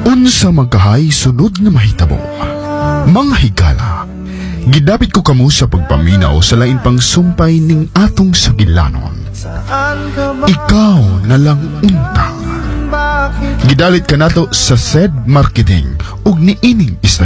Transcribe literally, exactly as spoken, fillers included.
Unsa magkahay sunod nga mahitabo. Mga higala, gidapit ko kamo sa pagpaminaw sa lain pang sumpay ning atong sagilanon. Ikaw na lang unta. Gidalit ka nato sa said marketing ug niining istasyon.